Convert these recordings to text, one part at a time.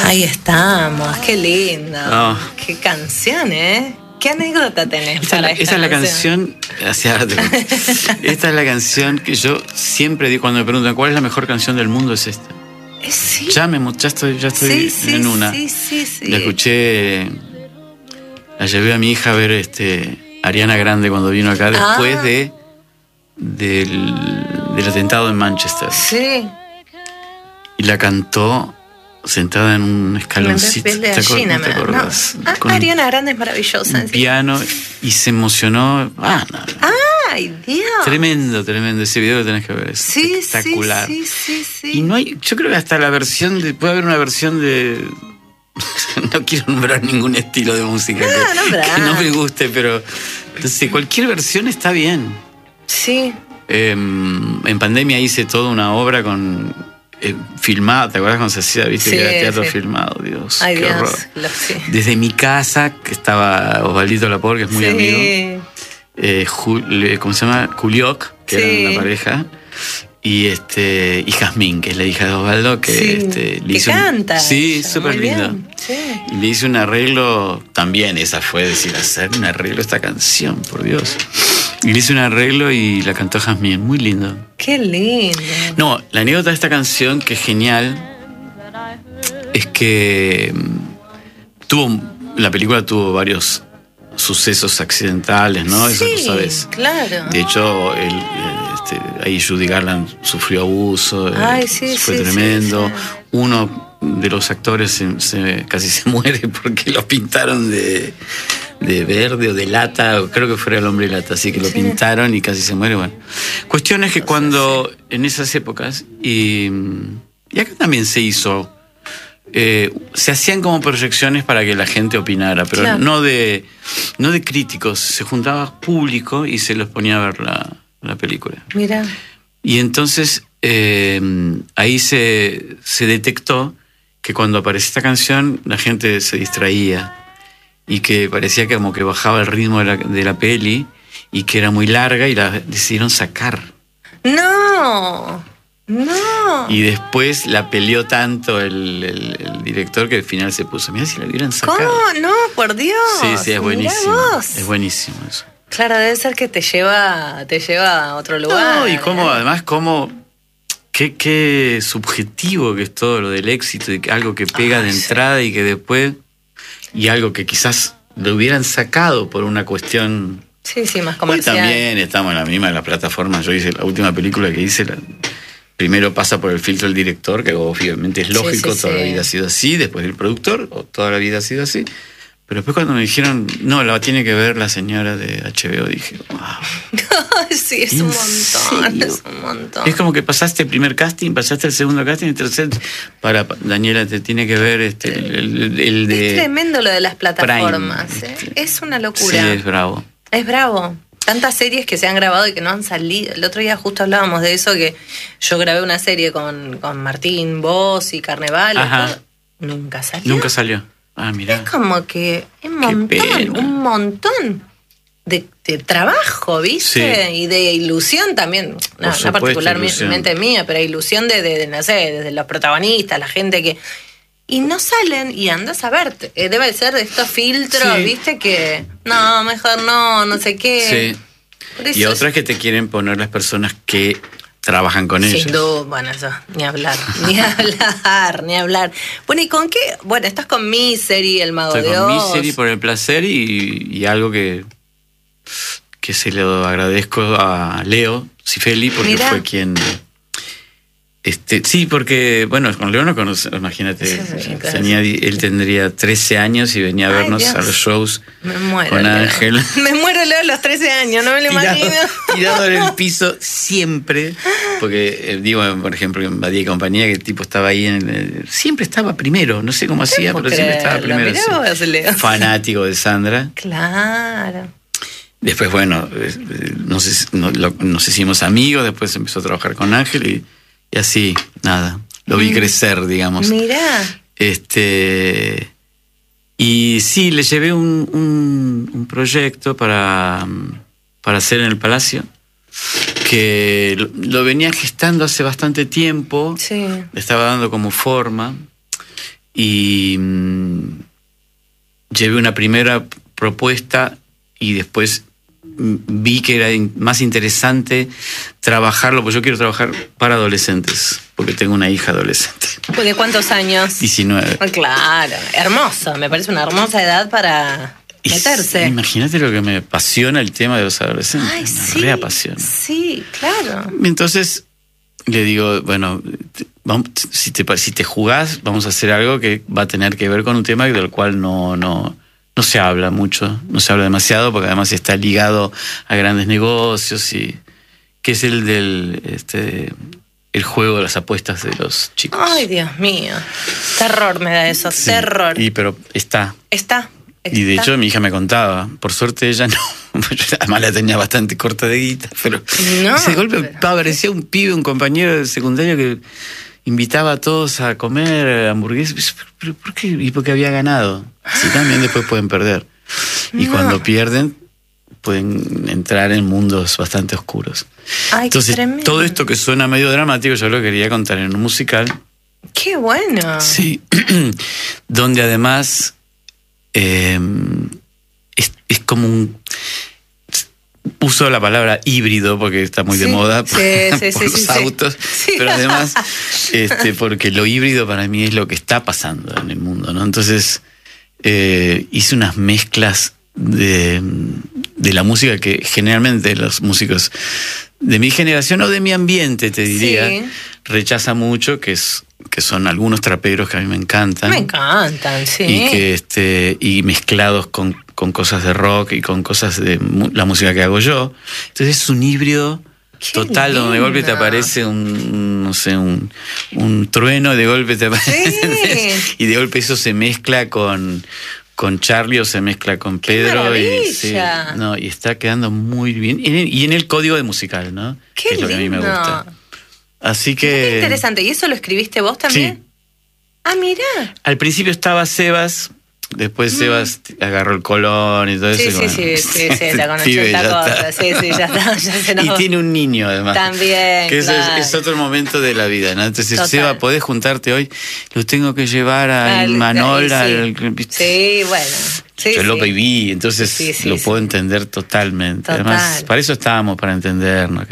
Ahí estamos, qué lindo. Oh. Qué canción, ¿eh? ¿Qué anécdota tenés para esta Esta es la canción. Esta es la canción que yo siempre digo cuando me preguntan cuál es la mejor canción del mundo, es esta. Sí. Ya estoy en una. Sí. La escuché, la llevé a mi hija a ver Ariana Grande cuando vino acá después del atentado en Manchester. Sí. Y la cantó sentada en un escaloncito. ¿Te acordás? No. Ariana Grande es maravillosa. Un piano y se emocionó. ¡Ay, Dios! Tremendo. Ese video lo tenés que ver. Es espectacular. Sí. Y no hay, yo creo que hasta la versión puede haber una versión de. No quiero nombrar ningún estilo de música que no me guste, pero entonces, cualquier versión está bien. Sí. En pandemia hice toda una obra con filmada, ¿te acuerdas cuando se hacía? ¿Viste? Que era teatro filmado, Dios. Ay, qué Dios, horror. sí. Desde mi casa, que estaba Osvaldito Lapor, que es muy amigo. ¿Cómo se llama? Culioc, que era una pareja. Y Jazmín, que es la hija de Osvaldo, que le hizo canta. Sí, súper lindo. Sí. Y le hice un arreglo, también esa fue decir, hacer un arreglo a esta canción, por Dios. Y le hice un arreglo y la cantó Jazmín, muy lindo. Qué lindo. No, la anécdota de esta canción, que es genial, es que la película tuvo varios sucesos accidentales, ¿no? Sí, eso tú sabes. Claro. De hecho, ahí Judy Garland sufrió abuso. Fue tremendo. Sí. Uno de los actores casi se muere porque lo pintaron de verde o de lata, creo que fuera el hombre lata, así que lo pintaron y casi se muere. Bueno, cuestión es que cuando en esas épocas, y acá también se hizo, se hacían como proyecciones para que la gente opinara, pero no de críticos, se juntaba público y se los ponía a ver la película. Mira. Y entonces ahí se detectó que cuando aparecía esta canción la gente se distraía y que parecía que como que bajaba el ritmo de la peli y que era muy larga y la decidieron sacar. ¡No! Y después la peleó tanto el director que al final se puso, mira si la hubieran sacado. ¿Cómo? No, por Dios. Sí, es buenísimo. Es buenísimo eso. Claro, debe ser que te lleva a otro lugar. No, y además qué subjetivo que es todo lo del éxito, y algo que pega de entrada y que después, y algo que quizás lo hubieran sacado por una cuestión. Sí, más comercial. Hoy también estamos en la misma de la plataforma. Yo hice la última película que hice, primero pasa por el filtro del director, que obviamente es lógico, toda la vida ha sido así, después del productor, toda la vida ha sido así. Pero después cuando me dijeron, no, la tiene que ver la señora de HBO, dije, wow. Sí, es un montón. Es como que pasaste el primer casting, pasaste el segundo casting, el tercer, Daniela, te tiene que ver el de... Es tremendo lo de las plataformas, Prime, es una locura. Sí, es bravo. Es bravo. Tantas series que se han grabado y que no han salido. El otro día justo hablábamos de eso, que yo grabé una serie con Martín, vos y Carneval. Nunca salió. Ah, mira. Es como que un montón de trabajo, ¿viste? Sí. Y de ilusión también. No particularmente mía, pero ilusión de no sé, desde los protagonistas, la gente que... Y no salen, y andas a ver. Debe ser de estos filtros, ¿viste? Que no, mejor no sé qué. Sí. Y otras que te quieren poner las personas que trabajan con ellos. Sin duda, bueno, eso, ni hablar. Bueno, ¿y con qué? Bueno, estás con Misery, El Mago de Oz. Estoy con Misery por el placer y algo que se lo agradezco a Leo Cifelli, porque fue quien... sí, porque, bueno, con Leo no conoce, imagínate, él tendría 13 años y venía a vernos a los shows con Ángel. Me muero Leo a los 13 años, no me lo imagino. Tirado en el piso siempre, porque digo, por ejemplo, en Badía y Compañía, que el tipo estaba ahí, siempre estaba primero, no sé cómo hacía, pero siempre estaba primero. Fanático de Sandra. Claro. Después, bueno, nos hicimos amigos, después empezó a trabajar con Ángel y así, nada, lo vi crecer, digamos. Mirá. Y sí, le llevé un proyecto para hacer en el Palacio, que lo venía gestando hace bastante tiempo, le estaba dando como forma, y llevé una primera propuesta y después vi que era más interesante trabajarlo, porque yo quiero trabajar para adolescentes, porque tengo una hija adolescente. ¿De cuántos años? 19. Claro, hermoso, me parece una hermosa edad para meterse. Imagínate lo que me apasiona el tema de los adolescentes. Ay, me reapasiona. Sí, claro. Entonces le digo, bueno, si te jugás, vamos a hacer algo que va a tener que ver con un tema del cual no se habla mucho, no se habla demasiado, porque además está ligado a grandes negocios, y que es el del el juego de las apuestas de los chicos. Ay, Dios mío. Terror me da eso, sí, terror. Pero está. Está. Y de hecho mi hija me contaba, por suerte ella no, además la tenía bastante corta de guita, pero no, ese golpe aparecía un pibe, un compañero de secundario que invitaba a todos a comer hamburguesas. ¿Pero por qué? Y porque había ganado. Sí, también después pueden perder. Y cuando pierden, pueden entrar en mundos bastante oscuros. Ay, entonces, todo esto que suena medio dramático, yo lo quería contar en un musical. ¡Qué bueno! Sí, donde además es como un... Uso la palabra híbrido porque está muy de moda por los autos, pero además porque lo híbrido para mí es lo que está pasando en el mundo, ¿no? Entonces hice unas mezclas de la música que generalmente los músicos de mi generación o de mi ambiente, te diría, rechaza mucho, que son algunos traperos que a mí me encantan. Me encantan, sí. Y y mezclados con cosas de rock y con cosas de la música que hago yo. Entonces es un híbrido total, donde de golpe te aparece un trueno, de golpe te aparece, y de golpe eso se mezcla con Charlie o se mezcla con Pedro. Y está quedando muy bien. Y en el código de musical, ¿no? Qué que es lo que a mí me gusta. Así que... Qué interesante. ¿Y eso lo escribiste vos también? Sí. Ah, mira. Al principio estaba Sebas, después Sebas agarró el Colón y todo eso. Sí, la conocí esta cosa. Sí, ya está. Ya se nos... Y tiene un niño además. También, que claro. es otro momento de la vida, ¿no? Entonces, Total. Seba, ¿podés juntarte hoy? Lo tengo que llevar a Imanol. Sí, bueno. Yo lo viví, entonces lo puedo entender totalmente. Total. Además, para eso estábamos, para entendernos.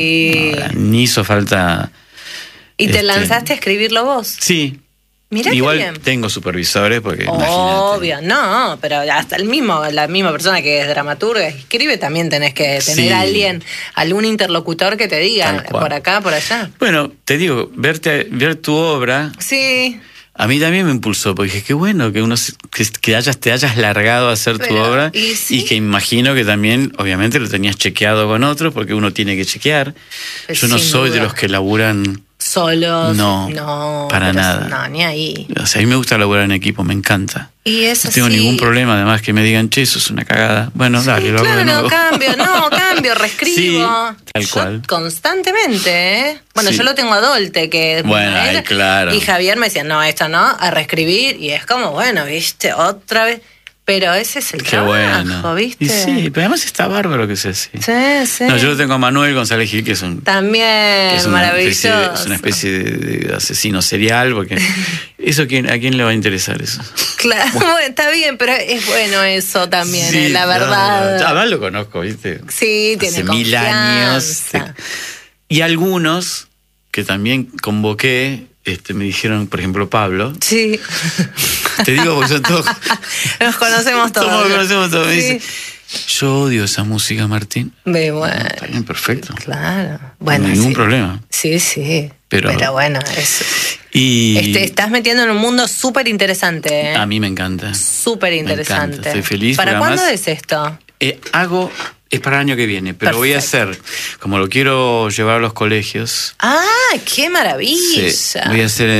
Ni hizo falta... ¿Y te lanzaste a escribirlo vos? Sí. Mirá igual qué bien. tengo supervisores porque obvio, no, pero hasta la misma persona que es dramaturga escribe, también tenés que tener algún interlocutor que te diga por acá, por allá. Bueno, te digo, ver tu obra. Sí. A mí también me impulsó, porque dije, qué bueno que te hayas largado a hacer tu obra, y que imagino que también, obviamente, lo tenías chequeado con otros, porque uno tiene que chequear. Yo no soy de los que laburan solos. No, para nada. No, ni ahí. O sea, a mí me gusta laburar en equipo, me encanta. Y eso no tengo ningún problema, además, que me digan, che, eso es una cagada. Bueno, dale, lo hago de nuevo. Cambio, reescribo. Sí, tal cual. Constantemente, ¿eh? Bueno, yo lo tengo a Dolte, que es mujer, claro. Y Javier me decía, no, esto no, a reescribir. Y es como, bueno, viste, otra vez. Pero ese es el trabajo, ¿viste? Y sí, pero además está bárbaro que sea así. Sí. No, yo lo tengo a Manuel González Gil, que es maravilloso. Es una especie de asesino serial, porque eso ¿a quién le va a interesar eso? Claro, bueno, está bien, pero es bueno eso también, la verdad. Además lo conozco, ¿viste? Sí, tiene hace 1000 años. Y algunos que también convoqué, me dijeron, por ejemplo, Pablo. Sí. Te digo porque son todos... Nos conocemos todos. Nos conocemos todos. Sí. Me dice, yo odio esa música, Martín. Bueno. Está bien, perfecto. Claro. Bueno, no hay ningún problema. Sí. Pero bueno, eso. Y... estás metiendo en un mundo súper interesante, ¿eh? A mí me encanta. Súper interesante. Me encanta. Estoy feliz. ¿Para cuándo es esto? Es para el año que viene, pero voy a hacer, como lo quiero llevar a los colegios. ¡Ah, qué maravilla! Sí, voy a hacer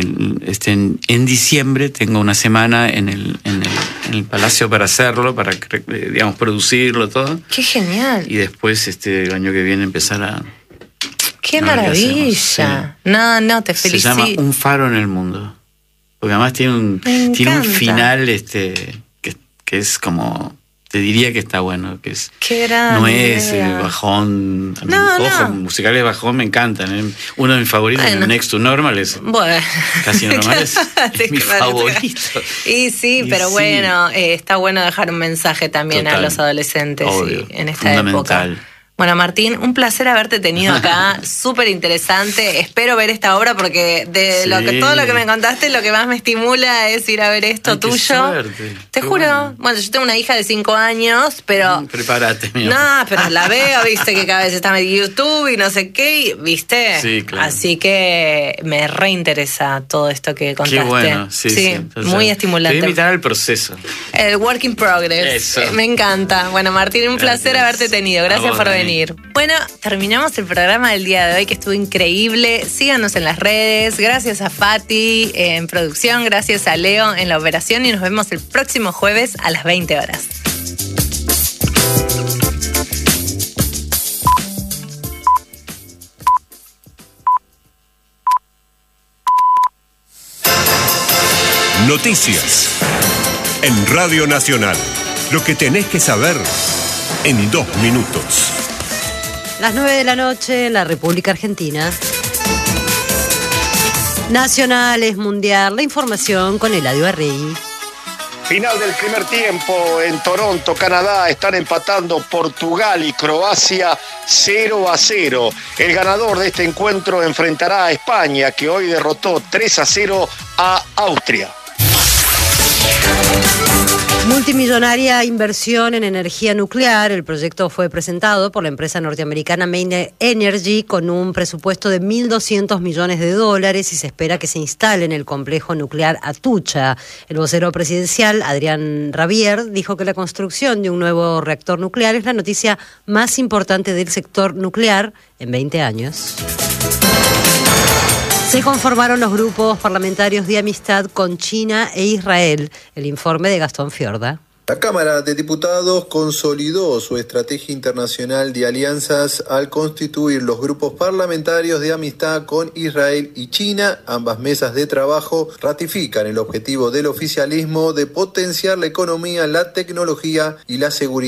en diciembre, tengo una semana en el Palacio para hacerlo, para, digamos, producirlo todo. ¡Qué genial! Y después, el año que viene, empezar a... ¡Qué maravilla! Sí. No, te felicito. Se llama Un faro en el mundo. Porque además tiene un final que es como... te diría que está bueno, que es no es bajón. Ojo, musicales bajón me encantan. Uno de mis favoritos, Next to Normal, es Casi Normal, es mi favorito. Y sí, pero bueno, está bueno dejar un mensaje también a los adolescentes en esta época. Bueno, Martín, un placer haberte tenido acá, súper interesante. Espero ver esta obra porque todo lo que me contaste, lo que más me estimula es ir a ver esto tuyo. Suerte. Te juro. Bueno, yo tengo una hija de 5 años, pero... Prepárate, mi amor. No, pero la veo, viste, que cada vez está en YouTube y no sé qué, viste. Sí, claro. Así que me reinteresa todo esto que contaste. Qué bueno, sí. Entonces, muy estimulante. Te voy a invitar al proceso. El work in progress. Eso. Me encanta. Bueno, Martín, un placer haberte tenido. Gracias por venir. Bueno, terminamos el programa del día de hoy, que estuvo increíble. Síganos en las redes. Gracias a Fati en producción, gracias a Leo en la operación y nos vemos el próximo jueves a las 20 horas. Noticias en Radio Nacional. Lo que tenés que saber en 2 minutos. Las 9 de la noche en la República Argentina. Nacionales, Mundial, la información con Eladio Arregui. Final del primer tiempo en Toronto, Canadá. Están empatando Portugal y Croacia 0-0. El ganador de este encuentro enfrentará a España, que hoy derrotó 3-0 a Austria. Multimillonaria inversión en energía nuclear. El proyecto fue presentado por la empresa norteamericana Main Energy con un presupuesto de $1.200 millones y se espera que se instale en el complejo nuclear Atucha. El vocero presidencial, Adrián Rabier, dijo que la construcción de un nuevo reactor nuclear es la noticia más importante del sector nuclear en 20 años. Se conformaron los grupos parlamentarios de amistad con China e Israel. El informe de Gastón Fiorda. La Cámara de Diputados consolidó su estrategia internacional de alianzas al constituir los grupos parlamentarios de amistad con Israel y China. Ambas mesas de trabajo ratifican el objetivo del oficialismo de potenciar la economía, la tecnología y la seguridad.